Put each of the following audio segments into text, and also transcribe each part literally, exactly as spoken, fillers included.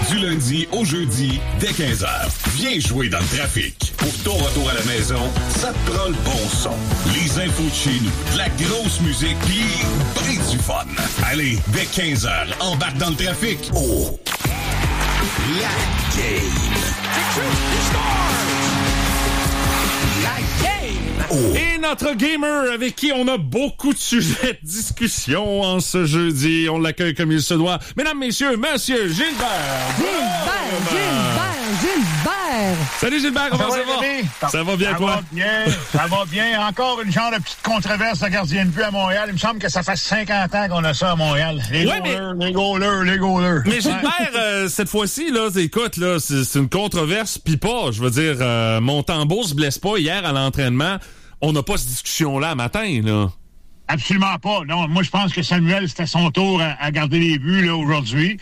Du lundi au jeudi, dès quinze heures. Viens jouer dans le trafic. Pour ton retour à la maison, ça te prend le bon son. Les infos de chez nous, de la grosse musique, pis ben du fun. Allez, dès quinze heures, embarque dans le trafic. Oh! La game! La game! Oh. Et notre gamer avec qui on a beaucoup de sujets de discussion en ce jeudi. On l'accueille comme il se doit. Mesdames, messieurs, monsieur Gilbert! Gilbert! Gilbert! Gilbert! Salut Gilbert, comment ça, ça va? Ça, ça va bien, ça toi? Va bien, ça va bien. Encore une genre de petite controverse de gardien de but à Montréal. Il me semble que ça fait cinquante ans qu'on a ça à Montréal. Les ouais, goalers, mais... les goalers, les goalers. Mais Gilbert, euh, cette fois-ci, là, écoute, là, c'est, c'est une controverse, pis pas. Je veux dire, euh, Montembeault se blesse pas hier à l'entraînement. On n'a pas cette discussion-là matin, là. Absolument pas. Non, moi, je pense que Samuel, c'était son tour à, à garder les buts, là, aujourd'hui.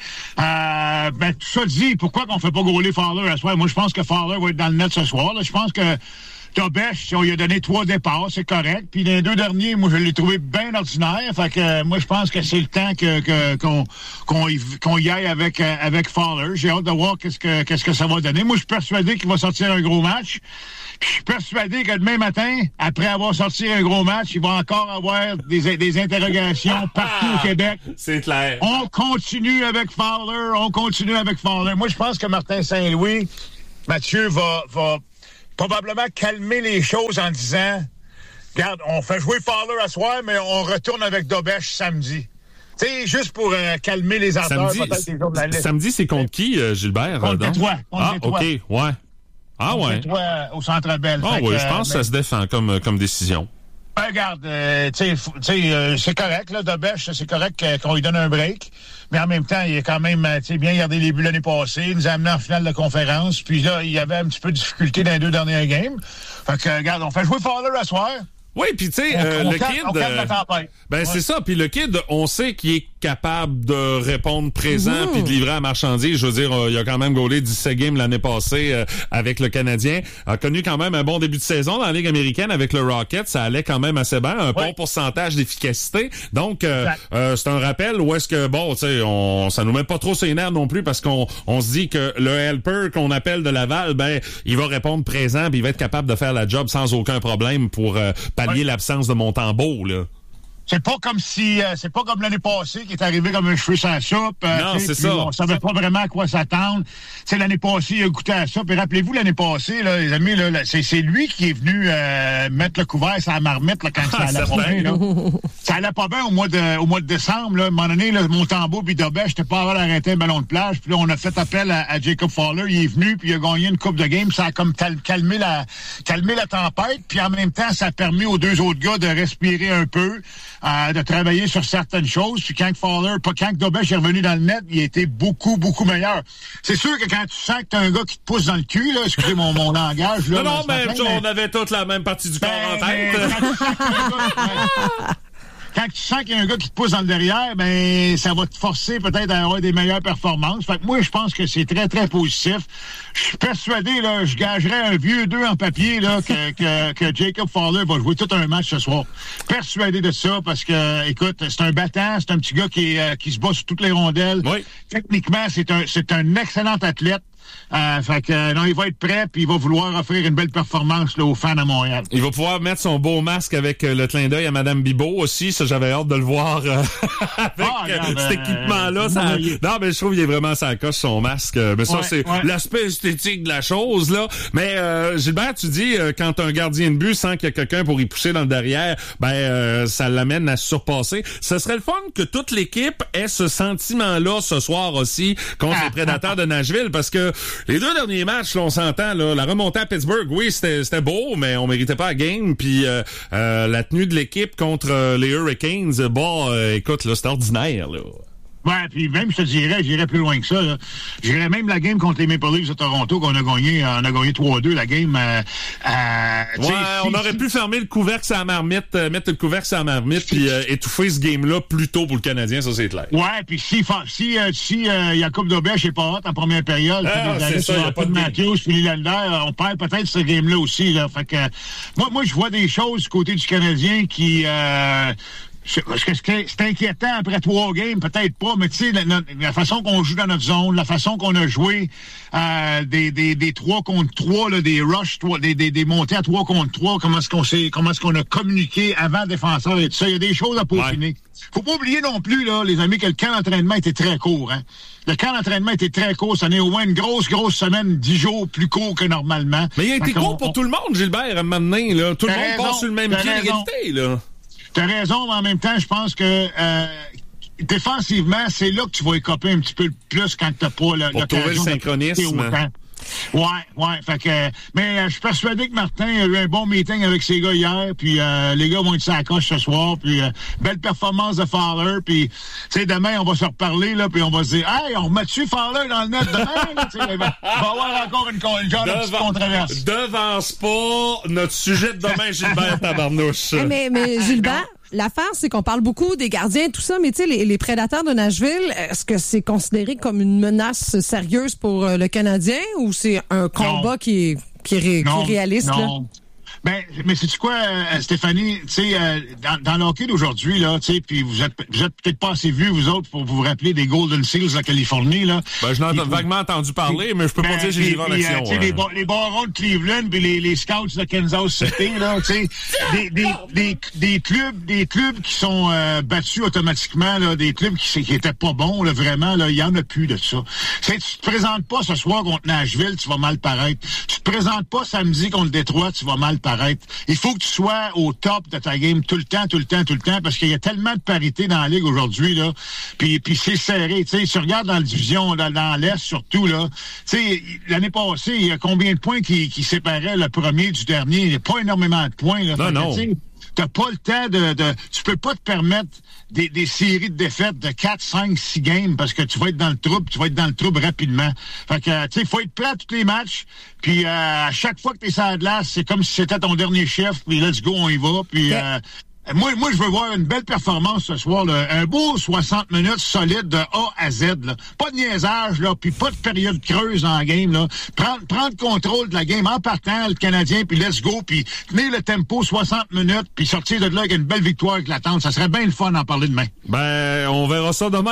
Euh, ben, tout ça dit, pourquoi qu'on fait pas gauler Fowler à soir? Moi, je pense que Fowler va être dans le net ce soir, là. Je pense que Dobèche, on lui a donné trois départs, c'est correct. Puis les deux derniers, moi, je l'ai trouvé bien ordinaire. Fait que, euh, moi, je pense que c'est le temps que, que, qu'on, qu'on, y, qu'on y aille avec, euh, avec Fowler. J'ai hâte de voir qu'est-ce que, qu'est-ce que ça va donner. Moi, je suis persuadé qu'il va sortir un gros match. Puis je suis persuadé que demain matin, après avoir sorti un gros match, il va encore avoir des, des interrogations partout au Québec. C'est clair. On continue avec Fowler, on continue avec Fowler. Moi, je pense que Martin Saint-Louis, Mathieu, va, va probablement calmer les choses en disant, regarde, on fait jouer Fowler à soir, mais on retourne avec Dobèche samedi. Tu sais, juste pour euh, calmer les ardeurs. Samedi, peut-être des jours de la liste. Samedi, c'est contre qui, euh, Gilbert? Contre donc? toi. Contre ah, toi. OK, ouais. Ah ouais. Toi, au Centre Bell. Ah oui, que, je pense euh, que ça se défend comme, comme décision. Ben, regarde, euh, tu sais, euh, c'est correct, là, Dobèche, c'est correct euh, qu'on lui donne un break, mais en même temps, il a quand même, tu sais, bien gardé les buts l'année passée, il nous a amené en finale de conférence, puis là, il y avait un petit peu de difficulté dans les deux dernières games. Fait que, regarde, on fait jouer Fowler à soir. Oui, puis tu sais, euh, le calme, kid... On calme la tempête. Ben, ouais. C'est ça. Puis le kid, on sait qu'il est capable de répondre présent puis mmh. de livrer à marchandise. Je veux dire, euh, il a quand même gaulé dix-sept games l'année passée euh, avec le Canadien. A connu quand même un bon début de saison dans la Ligue américaine avec le Rocket. Ça allait quand même assez bien. Un ouais. bon pourcentage d'efficacité. Donc, euh, euh, c'est un rappel où est-ce que, bon, tu sais, on, ça nous met pas trop sur les nerfs non plus parce qu'on on se dit que le helper qu'on appelle de Laval, ben, il va répondre présent puis il va être capable de faire la job sans aucun problème pour euh, pallier ouais. l'absence de Montembeault, là. C'est pas comme si, euh, c'est pas comme l'année passée qui est arrivé comme un cheveu sans soupe. Euh, non, c'est ça. On savait pas vraiment à quoi s'attendre. C'est l'année passée, il a goûté à ça. Puis rappelez-vous, l'année passée, là, les amis, là, là, c'est, c'est lui qui est venu euh, mettre le couvert sur la marmite là, quand ça allait pas bien. Là. Ça allait pas bien au mois de, au mois de décembre. Là. À un moment donné, là, Montembeault puis Dobèche, j'étais pas avoir arrêté un ballon de plage. Puis là, on a fait appel à, à Jacob Fowler. Il est venu, puis il a gagné une coupe de game. Ça a comme cal- calmé la, calmé la tempête. Puis en même temps, ça a permis aux deux autres gars de respirer un peu. Euh, de travailler sur certaines choses. Puis quand Fowler, pas quand Dobèche est revenu dans le net, il était beaucoup, beaucoup meilleur. C'est sûr que quand tu sens que t'as un gars qui te pousse dans le cul, là, excusez mon, mon langage, là. Non, non, mais matin, on mais... avait toute la même partie du corps ben, en tête. Quand tu sens qu'il y a un gars qui te pousse dans le derrière, ben ça va te forcer peut-être à avoir des meilleures performances. Fait que moi, je pense que c'est très, très positif. Je suis persuadé, là, je gagerais un vieux deux en papier, là, que, que, que Jacob Fowler va jouer tout un match ce soir. Persuadé de ça, parce que, écoute, c'est un battant, c'est un petit gars qui, euh, qui se bat sur toutes les rondelles. Oui. Techniquement, c'est un, c'est un excellent athlète. Euh, fait que euh, non, il va être prêt puis il va vouloir offrir une belle performance là, aux fans à Montréal. Il va pouvoir mettre son beau masque avec euh, le clin d'œil à Madame Bibeau aussi. Ça, j'avais hâte de le voir euh, avec ah, regarde, euh, cet équipement-là. Euh, ça... Non, mais je trouve qu'il est vraiment sa coche, son masque. Mais ça, ouais, c'est ouais. l'aspect esthétique de la chose, là. Mais euh, Gilbert, tu dis, euh, quand un gardien de but sent qu'il y a quelqu'un pour y pousser dans le derrière, ben euh, ça l'amène à se surpasser. Ce serait le fun que toute l'équipe ait ce sentiment-là ce soir aussi contre ah, les Prédateurs ah, de Nashville, parce que les deux derniers matchs, là, on s'entend, là, la remontée à Pittsburgh, oui, c'était, c'était beau, mais on méritait pas la game. Puis euh, euh, la tenue de l'équipe contre euh, les Hurricanes, bon, euh, écoute, là, c'était ordinaire, là. Ouais, puis même, je te dirais, j'irais plus loin que ça, là. J'irais même la game contre les Maple Leafs de Toronto qu'on a gagné, on a gagné trois deux, la game. Euh, euh, ouais, si, on aurait si... pu fermer le couvercle sur la marmite, euh, mettre le couvercle sur la marmite, puis euh, étouffer ce game-là plus tôt pour le Canadien, ça c'est clair. Ouais, puis si si euh, si euh, Jacob Dobèche est pas hot en première période, ah, puis c'est ça, il y a pas de Matthews, puis Nylander, on perd peut-être ce game-là aussi, là. Fait que moi, moi, je vois des choses du côté du Canadien qui... Euh, Est-ce que c'est inquiétant après trois games? Peut-être pas, mais tu sais, la, la façon qu'on joue dans notre zone, la façon qu'on a joué euh, des, des, des trois contre trois, là, des rushs, des, des, des montées à trois contre trois, comment est-ce qu'on s'est, comment est-ce qu'on a communiqué avant défenseur et tout ça. Il y a des choses à peaufiner. Ouais. Faut pas oublier non plus, là, les amis, que le camp d'entraînement était très court, hein. Le camp d'entraînement était très court. Ça n'est au moins une grosse, grosse semaine, dix jours plus court que normalement. Mais il a été court pour on... tout le monde, Gilbert, à un moment donné, là. Tout le monde raison, passe sur le même pied d'égalité, là. T'as raison, mais en même temps, je pense que euh, défensivement, c'est là que tu vas écoper un petit peu plus quand t'as pas le, pour trouver le synchronisme. Ouais, ouais. Fait que, mais euh, je suis persuadé que Martin a eu un bon meeting avec ses gars hier, puis euh, les gars vont être sur la coche ce soir, puis euh, belle performance de Fowler, puis tu sais, demain, on va se reparler, là, puis on va se dire, hey, on remet-tu Fowler dans le net demain, là, tu sais, il va y avoir encore une, une genre Devant, de petite controverse. Devance pas notre sujet de demain, Gilbert Tabarnouche. Hey, mais, mais Gilbert, l'affaire, c'est qu'on parle beaucoup des gardiens et tout ça, mais tu sais, les, les prédateurs de Nashville, est-ce que c'est considéré comme une menace sérieuse pour euh, le Canadien ou c'est un combat non. qui est, qui est, ré, non, qui est réaliste? Non. Là? Ben, mais sais-tu quoi, euh, Stéphanie, tu sais, euh, dans, dans l'hockey d'aujourd'hui, là, tu sais, puis vous êtes, vous êtes peut-être pas assez vieux, vous autres, pour vous rappeler des Golden Seals de la Californie, là. Ben, je n'ai vaguement entendu parler, mais je peux ben, pas dire que j'ai vu en action. Tu sais, les, les Barons de Cleveland, puis les, les Scouts de Kansas City, là, tu sais, des, des, des, des clubs, des clubs qui sont euh, battus automatiquement, là, des clubs qui, qui étaient pas bons, là, vraiment, là, il y en a plus de ça. Tu sais, tu te présentes pas ce soir contre Nashville, tu vas mal paraître. Tu te présentes pas samedi contre Détroit, tu vas mal paraître. Il faut que tu sois au top de ta game tout le temps, tout le temps, tout le temps, parce qu'il y a tellement de parité dans la Ligue aujourd'hui, là. Puis, puis c'est serré, tu sais. Si tu regardes dans la division, dans, dans l'Est surtout, là, tu sais, l'année passée, il y a combien de points qui, qui séparaient le premier du dernier? Il n'y a pas énormément de points, là. Non, non. T'as pas le temps de, de... Tu peux pas te permettre des, des séries de défaites de quatre, cinq, six games parce que tu vas être dans le trouble, tu vas être dans le trouble rapidement. Fait que, tu sais, il faut être prêt à tous les matchs. Puis euh, à chaque fois que t'es sur la glace, c'est comme si c'était ton dernier chef. Puis let's go, on y va. Puis... Euh, Moi, moi, je veux voir une belle performance ce soir, là. Un beau soixante minutes solide de A à Z, là. Pas de niaisage, là, puis pas de période creuse dans la game, là. Prendre, prendre contrôle de la game en partant, le Canadien, puis let's go, puis tenir le tempo soixante minutes, puis sortir de là avec une belle victoire éclatante. Ça serait bien le fun d'en parler demain. Ben, on verra ça demain.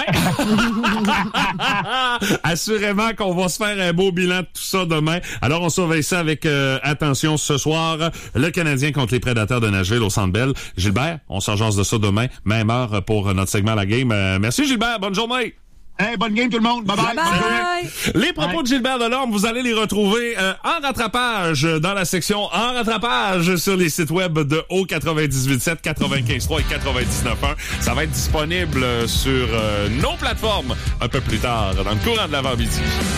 Assurément qu'on va se faire un beau bilan de tout ça demain. Alors, on surveille ça avec euh, attention ce soir. Le Canadien contre les Prédateurs de Nashville au Centre Bell. Gilbert, on s'en jase de ça demain, même heure pour notre segment La Game. Euh, merci Gilbert, bonne journée. Hey, bonne game tout le monde. Bye bye. Bye bye. Les propos bye. de Gilbert Delorme, vous allez les retrouver euh, en rattrapage dans la section en rattrapage sur les sites web de O quatre-vingt-dix-huit sept, quatre-vingt-quinze trois et quatre-vingt-dix-neuf un. Ça va être disponible sur euh, nos plateformes un peu plus tard dans le courant de l'avant-midi.